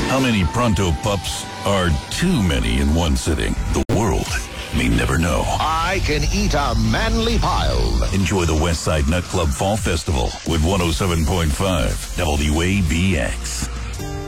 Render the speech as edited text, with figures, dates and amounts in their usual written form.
How many Pronto Pups are too many in one sitting? The world may never know. I can eat a manly pile. Enjoy the Westside Nut Club Fall Festival with 107.5 WABX.